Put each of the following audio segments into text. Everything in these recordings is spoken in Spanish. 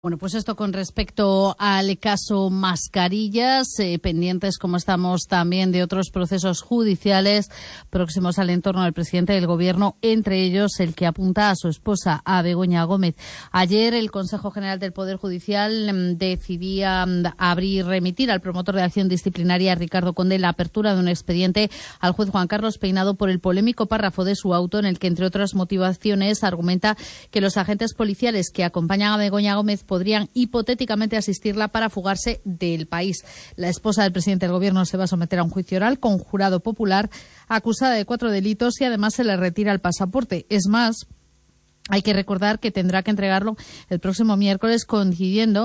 Bueno, pues esto con respecto al caso Mascarillas, pendientes como estamos también de otros procesos judiciales próximos al entorno del presidente del Gobierno, entre ellos el que apunta a su esposa, a Begoña Gómez. Ayer el Consejo General del Poder Judicial decidía remitir al promotor de acción disciplinaria, Ricardo Conde, la apertura de un expediente al juez Juan Carlos Peinado por el polémico párrafo de su auto en el que, entre otras motivaciones, argumenta que los agentes policiales que acompañan a Begoña Gómez podrían hipotéticamente asistirla para fugarse del país. La esposa del presidente del Gobierno se va a someter a un juicio oral con jurado popular, acusada de 4 delitos y además se le retira el pasaporte. Es más, hay que recordar que tendrá que entregarlo el próximo miércoles, coincidiendo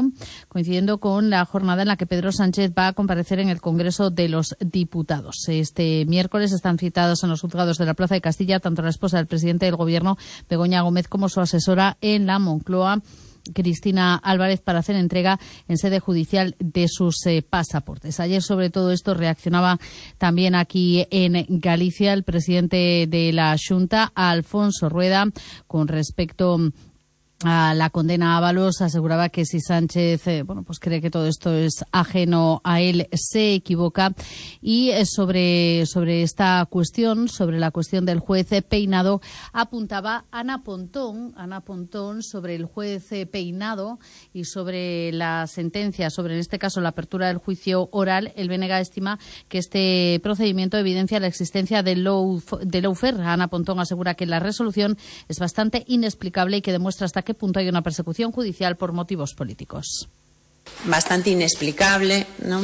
con la jornada en la que Pedro Sánchez va a comparecer en el Congreso de los Diputados. Este miércoles están citados en los juzgados de la Plaza de Castilla tanto la esposa del presidente del Gobierno, Begoña Gómez, como su asesora en la Moncloa, Cristina Álvarez, para hacer entrega en sede judicial de sus pasaportes. Ayer sobre todo esto reaccionaba también aquí en Galicia el presidente de la Xunta, Alfonso Rueda, con respecto a la condena a Ábalos. Aseguraba que si Sánchez pues cree que todo esto es ajeno a él, se equivoca. Y sobre esta cuestión, sobre la cuestión del juez Peinado, apuntaba Ana Pontón sobre el juez Peinado y sobre la sentencia, sobre en este caso la apertura del juicio oral. El BNG estima que este procedimiento evidencia la existencia de lawfare. Ana Pontón asegura que la resolución es bastante inexplicable y que demuestra hasta qué punto hay una persecución judicial por motivos políticos. Bastante inexplicable, ¿no?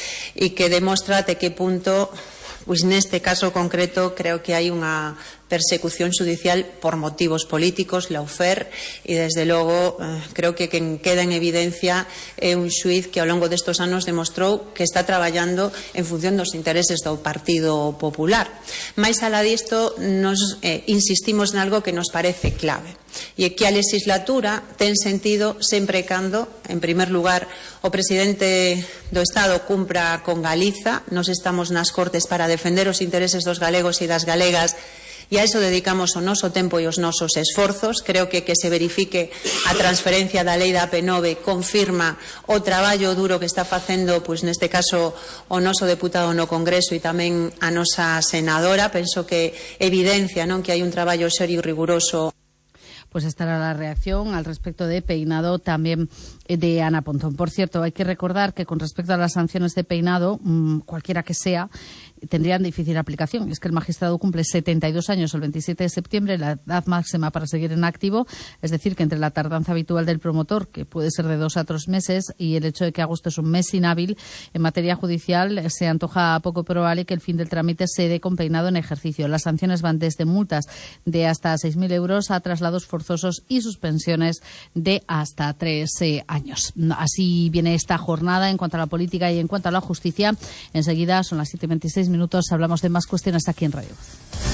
Y que demuestra de qué punto, pues en este caso concreto, creo que hai unha persecución judicial por motivos políticos, lawfare, e desde logo creo que quen queda en evidencia é un xuiz que ao longo destes anos demostrou que está traballando en función dos intereses do Partido Popular. Mais alá disto, nos insistimos en algo que nos parece clave, e é que a legislatura ten sentido sempre e cando, en primer lugar, o presidente do Estado cumpra con Galiza. Nos estamos nas Cortes para defender os intereses dos galegos e das galegas, e a iso dedicamos o noso tempo e os nosos esforzos. Creo que se verifique a transferencia da lei da AP9 confirma o traballo duro que está facendo, pois neste caso, o noso deputado no Congreso e tamén a nosa senadora. Penso que evidencia, non, que hai un traballo serio e riguroso. Pues estará la reacción al respecto de Peinado también de Ana Pontón. Por cierto, hay que recordar que con respecto a las sanciones de Peinado, cualquiera que sea, tendrían difícil aplicación. Es que el magistrado cumple 72 años el 27 de septiembre, la edad máxima para seguir en activo, es decir, que entre la tardanza habitual del promotor, que puede ser de 2 a 3 meses, y el hecho de que agosto es un mes inhábil en materia judicial, se antoja poco probable que el fin del trámite se dé con Peinado en ejercicio. Las sanciones van desde multas de hasta 6.000 euros a traslados forzosos y suspensiones de hasta 3 años. Así viene esta jornada en cuanto a la política y en cuanto a la justicia. Enseguida, son las 7:26 minutos, hablamos de más cuestiones aquí en Radio Voz.